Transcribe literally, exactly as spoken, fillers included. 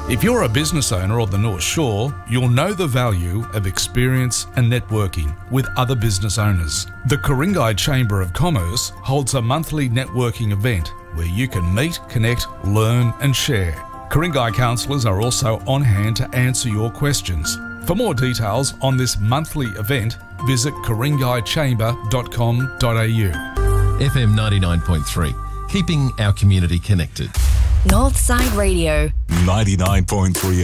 If you're a business owner of the North Shore, you'll know the value of experience and networking with other business owners. The Ku-ring-gai Chamber of Commerce holds a monthly networking event where you can meet, connect, learn and share. Ku-ring-gai counsellors are also on hand to answer your questions. For more details on this monthly event, visit ku ring gai chamber dot com dot a u. F M ninety-nine point three, keeping our community connected. Northside Radio. ninety-nine point three